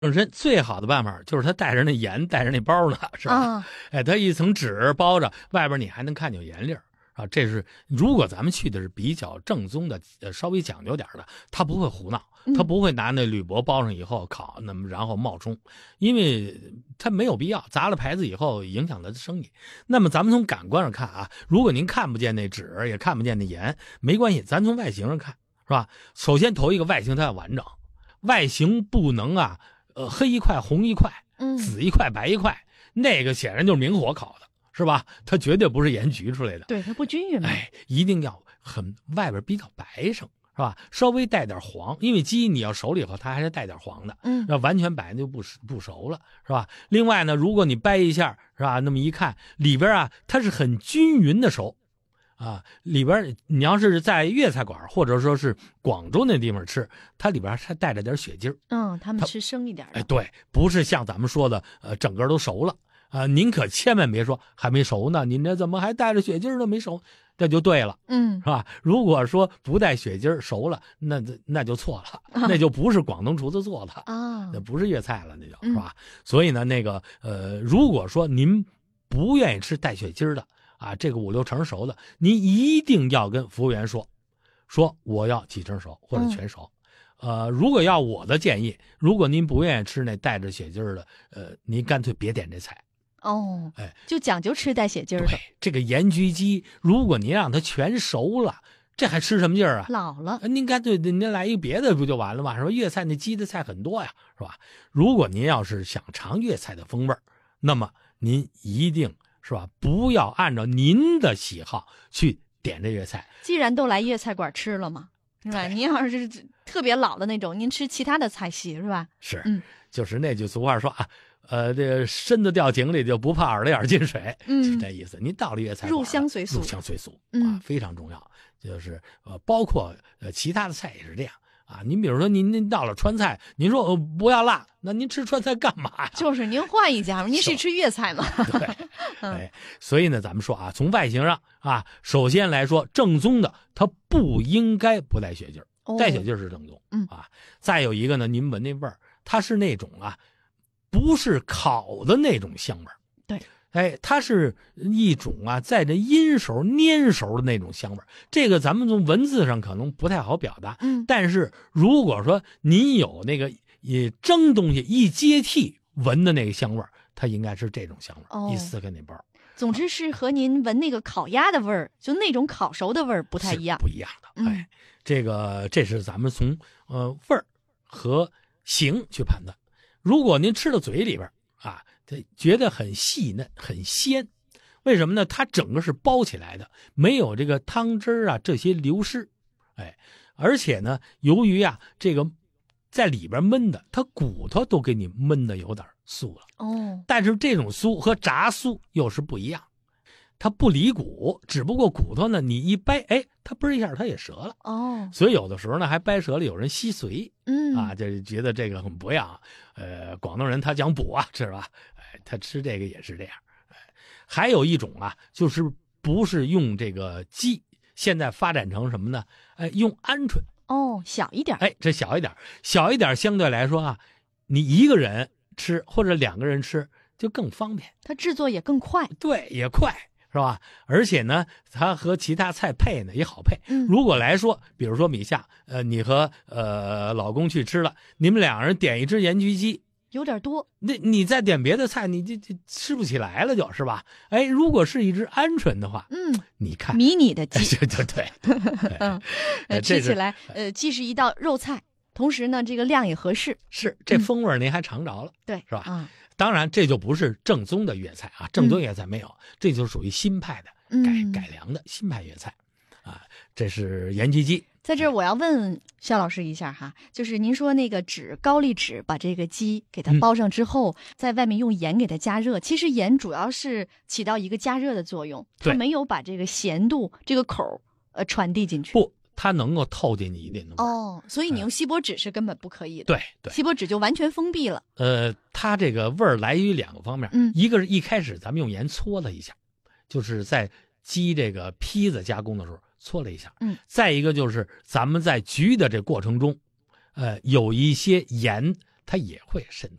正身最好的办法就是他带着那盐，带着那包呢，是吧？他一层纸包着，外边你还能看见有盐粒儿啊。这是如果咱们去的是比较正宗的，稍微讲究点的，他不会胡闹，他不会拿那铝箔包上以后烤，那么然后冒充，因为他没有必要，砸了牌子以后影响他的生意。那么咱们从感官上看啊，如果您看不见那纸，也看不见那盐，没关系，咱从外形上看，是吧？首先头一个外形它要完整，外形不能啊。黑一块红一块，紫一块白一块，那个显然就是明火烤的，是吧？它绝对不是盐焗出来的。 对，它不均匀嘛。 一定要很外边比较白生，是吧？稍微带点黄，因为鸡你要熟了以后，它还是带点黄的。那完全白就不熟了，是吧？另外呢，如果你掰一下，是吧？那么一看里边啊，它是很均匀的熟。里边你要是在粤菜馆或者说是广州那地方吃，它里边还带着点血筋儿。 他们吃生一点的。 对，不是像咱们说的，整个都熟了啊。您可千万别说还没熟呢，您这怎么还带着血筋儿呢？没熟，这就对了，是吧？如果说不带血筋儿熟了，那就错了，那就不是广东厨子做的啊，那不是粤菜了，那就是吧？所以呢，如果说您不愿意吃带血筋儿的。这个5、6成熟的，您一定要跟服务员说我要几成熟或者全熟。如果要我的建议，如果您不愿意吃那带着血筋儿的，您干脆别点这菜。 就讲究吃带血筋儿的。 对，这个盐焗鸡，如果您让它全熟了，这还吃什么劲儿啊？ 老了。 您干脆您来一个别的不就完了吗？是吧？粤菜那鸡的菜很多呀，是吧？如果您要是想尝粤菜的风味，那么您一定。是吧？不要按照您的喜好去点这粤菜。 既然都来粤菜馆吃了嘛，是吧？您要是特别老的那种，您吃其他的菜系是吧？ 是，就是那句俗话说啊，这个身子掉井里就不怕耳朵眼进水，是这意思。您到了粤菜馆， 入乡随俗， 入乡随俗非常重要。就是包括其他的菜也是这样。您比如说您到了川菜，您说不要辣，那您吃川菜干嘛呀？ 就是您换一家嘛，您是吃粤菜嘛？ 对，所以呢，咱们说从外形上首先来说，正宗的它不应该不带血筋儿，带血筋儿是正宗。再有一个呢，您闻那味儿，它是那种不是烤的那种香味儿。 对。 它是一种在这阴熟粘熟的那种香味，这个咱们从文字上可能不太好表达。但是如果说您有那个蒸东西一接替闻的那个香味，它应该是这种香味。一撕开那包， 总之是和您闻那个烤鸭的味儿，就那种烤熟的味儿不太一样， 不一样的。这是咱们从味儿和形去判断。如果您吃到嘴里边觉得很细嫩很鲜，为什么呢？它整个是包起来的，没有这个汤汁这些流失。而且呢，由于这个在里边焖的，它骨头都给你焖的有点酥了。但是这种酥和炸酥又是不一样，它不离骨，只不过骨头呢你一掰，它嘣一下它也折了。所以有的时候呢还掰折了，有人吸髓。就觉得这个很不一样。广东人他讲补是吧？他吃这个也是这样。还有一种就是不是用这个鸡，现在发展成什么呢？用鹌鹑。 小一点。 这小一点，相对来说你一个人吃或者2个人吃就更方便， 它制作也更快。 对，也快。是吧？而且呢，它和其他菜配呢也好配。如果来说，比如说米夏，你和老公去吃了，你们2人点一只盐焗鸡， 有点多。 那你再点别的菜，你就吃不起来了，就是吧？如果是一只鹌鹑的话，你看迷你的鸡， 对， 吃起来既是一道肉菜，同时呢这个量也合适。 是，这风味您还尝着了， 对， 是吧？当然，这就不是正宗的粤菜正宗粤菜没有，这就属于新派的改良的新派粤菜这是盐焗鸡。 在这儿我要问肖老师一下就是您说那个高丽纸把这个鸡给它包上之后，在外面用盐给它加热，其实盐主要是起到一个加热的作用，它没有把这个咸度这个口传递进去。 不，它能够透进你一定的味所以你用锡箔纸是根本不可以的。 对， 锡箔纸就完全封闭了。 它这个味儿来于2个方面。一个是一开始咱们用盐搓了一下，就是在鸡这个坯子加工的时候搓了一下。再一个就是咱们在焗的这过程中有一些盐它也会渗透。